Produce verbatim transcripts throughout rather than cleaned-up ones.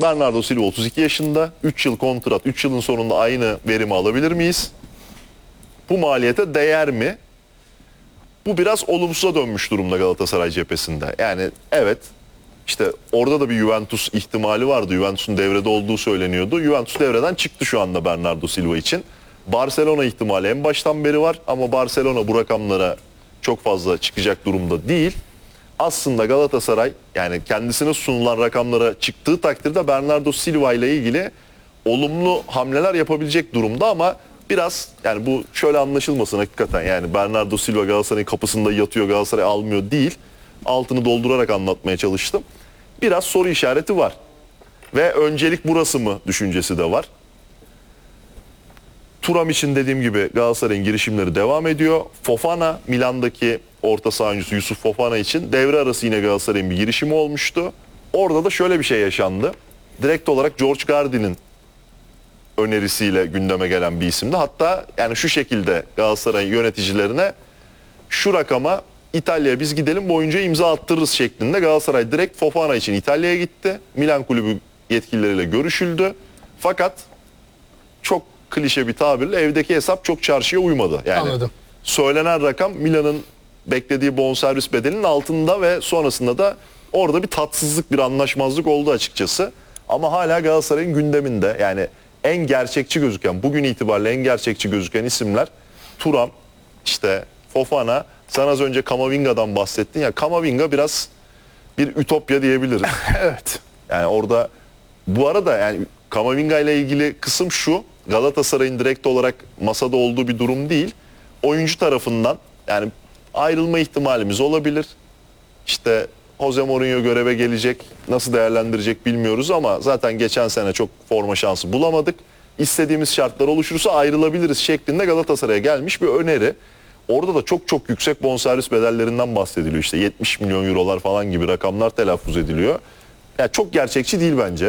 Bernardo Silva otuz iki yaşında. üç yıl kontrat. üç yılın sonunda aynı verimi alabilir miyiz? Bu maliyete değer mi? Bu biraz olumsuza dönmüş durumda Galatasaray cephesinde. Yani evet, işte orada da bir Juventus ihtimali vardı. Juventus'un devrede olduğu söyleniyordu. Juventus devreden çıktı şu anda Bernardo Silva için. Barcelona ihtimali en baştan beri var ama Barcelona bu rakamlara çok fazla çıkacak durumda değil. Aslında Galatasaray yani kendisine sunulan rakamlara çıktığı takdirde Bernardo Silva ile ilgili olumlu hamleler yapabilecek durumda ama biraz yani bu şöyle anlaşılmasın hakikaten, yani Bernardo Silva Galatasaray'ın kapısında yatıyor, Galatasaray almıyor değil. Altını doldurarak anlatmaya çalıştım. Biraz soru işareti var. Ve öncelik burası mı düşüncesi de var. Thuram için dediğim gibi Galatasaray'ın girişimleri devam ediyor. Fofana, Milan'daki orta saha oyuncusu Yusuf Fofana için devre arası yine Galatasaray'ın bir girişimi olmuştu. Orada da şöyle bir şey yaşandı. Direkt olarak George Gardi'nin önerisiyle gündeme gelen bir isimdi. Hatta yani şu şekilde Galatasaray yöneticilerine şu rakama İtalya'ya biz gidelim bu oyuncuya imza attırırız şeklinde Galatasaray direkt Fofana için İtalya'ya gitti. Milan kulübü yetkilileriyle görüşüldü. Fakat çok klişe bir tabirle evdeki hesap çok çarşıya uymadı. Yani Anladım. söylenen rakam Milan'ın beklediği bonservis bedelinin altında ve sonrasında da orada bir tatsızlık, bir anlaşmazlık oldu açıkçası. Ama hala Galatasaray'ın gündeminde, yani en gerçekçi gözüken, bugün itibariyle en gerçekçi gözüken isimler Thuram, işte Fofana, sen az önce Kamavinga'dan bahsettin ya, Kamavinga biraz bir ütopya diyebiliriz. Evet. Yani orada bu arada yani Kamavinga ile ilgili kısım şu, Galatasaray'ın direkt olarak masada olduğu bir durum değil. Oyuncu tarafından yani ayrılma ihtimalimiz olabilir. İşte Jose Mourinho göreve gelecek, nasıl değerlendirecek bilmiyoruz ama zaten geçen sene çok forma şansı bulamadık. İstediğimiz şartlar oluşursa ayrılabiliriz şeklinde Galatasaray'a gelmiş bir öneri. Orada da çok çok yüksek bonservis bedellerinden bahsediliyor. İşte yetmiş milyon eurolar falan gibi rakamlar telaffuz ediliyor. Yani çok gerçekçi değil bence.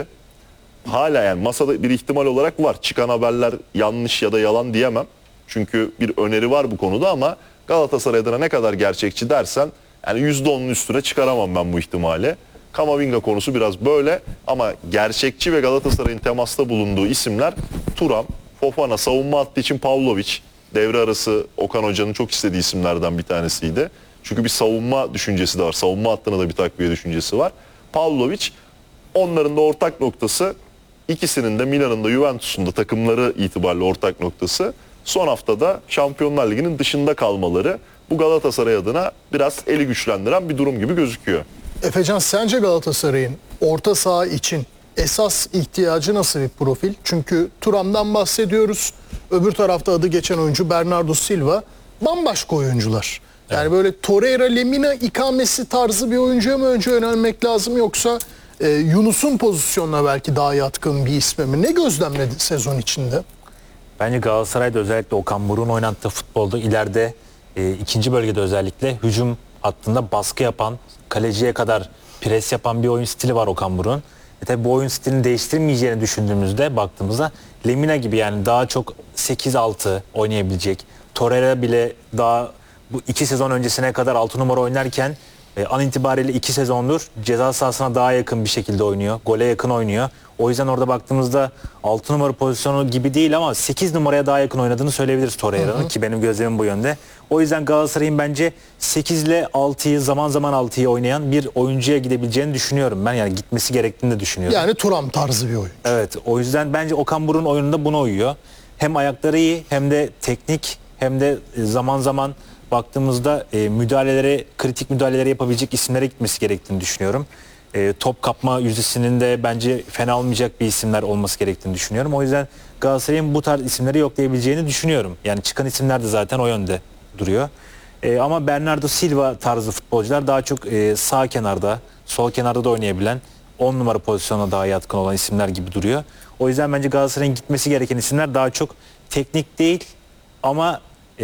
Hala yani masada bir ihtimal olarak var. Çıkan haberler yanlış ya da yalan diyemem. Çünkü bir öneri var bu konuda ama Galatasaray adına ne kadar gerçekçi dersen yani yüzde onun üstüne çıkaramam ben bu ihtimali. Kamavinga konusu biraz böyle ama gerçekçi ve Galatasaray'ın temasta bulunduğu isimler Thuram, Fofana, savunma hattı için Pavlovic, devre arası Okan Hoca'nın çok istediği isimlerden bir tanesiydi. Çünkü bir savunma düşüncesi de var. Savunma hattına da bir takviye düşüncesi var. Pavlovic, onların da ortak noktası, ikisinin de Milan'ın da Juventus'un da takımları itibariyle ortak noktası son haftada Şampiyonlar Ligi'nin dışında kalmaları. Bu Galatasaray adına biraz eli güçlendiren bir durum gibi gözüküyor. Efecan, sence Galatasaray'ın orta saha için esas ihtiyacı nasıl bir profil? Çünkü Thuram'dan bahsediyoruz. Öbür tarafta adı geçen oyuncu Bernardo Silva. Bambaşka oyuncular. Yani evet, böyle Torreira, Lemina ikamesi tarzı bir oyuncuya mı önce yönelmek lazım, yoksa e, Yunus'un pozisyonuna belki daha yatkın bir isme mi? Ne gözlemledi sezon içinde? Bence Galatasaray'da özellikle Okan Buruk'un oynattığı futbolda ileride e, ikinci bölgede özellikle hücum hattında baskı yapan, kaleciye kadar pres yapan bir oyun stili var Okan Buruk'un. E tabi bu oyun stilini değiştirmeyeceğini düşündüğümüzde, baktığımızda Lemina gibi yani daha çok sekiz altı oynayabilecek. Torreira bile daha bu iki sezon öncesine kadar altı numara oynarken e, an itibariyle iki sezondur ceza sahasına daha yakın bir şekilde oynuyor. Gole yakın oynuyor. O yüzden orada baktığımızda altı numara pozisyonu gibi değil ama sekiz numaraya daha yakın oynadığını söyleyebiliriz Torreira'nın, ki benim gözlemim bu yönde. O yüzden Galatasaray'ın bence sekiz ile altıyı, zaman zaman altıyı oynayan bir oyuncuya gidebileceğini düşünüyorum ben. Yani gitmesi gerektiğini de düşünüyorum. Yani Thuram tarzı bir oyun. Evet, o yüzden bence Okan Buruk'un oyununda buna uyuyor. Hem ayakları iyi, hem de teknik, hem de zaman zaman baktığımızda e, müdahaleleri, kritik müdahaleleri yapabilecek isimlere gitmesi gerektiğini düşünüyorum. E, top kapma yüzdesinin de bence fena olmayacak bir isimler olması gerektiğini düşünüyorum. O yüzden Galatasaray'ın bu tarz isimleri yoklayabileceğini düşünüyorum. Yani çıkan isimler de zaten o yönde duruyor. E, ama Bernardo Silva tarzı futbolcular daha çok e, sağ kenarda, sol kenarda da oynayabilen, on numara pozisyonuna daha yatkın olan isimler gibi duruyor. O yüzden bence Galatasaray'ın gitmesi gereken isimler daha çok teknik değil ama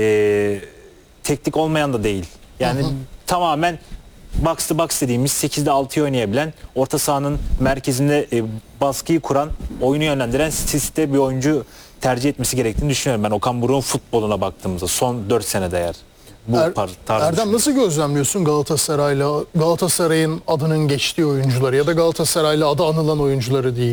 e, teknik olmayan da değil. Yani hı hı, tamamen box to box dediğimiz sekizde altıyı oynayabilen, orta sahanın merkezinde e, baskıyı kuran, oyunu yönlendiren stiliste bir oyuncu tercih etmesi gerektiğini düşünüyorum ben Okan Buruk'un futboluna baktığımızda son dört senede eğer. Bu Er, tarzı Erdem, nasıl gözlemliyorsun Galatasaray'la, Galatasaray'ın adının geçtiği oyuncuları ya da Galatasaray'la adı anılan oyuncuları değil?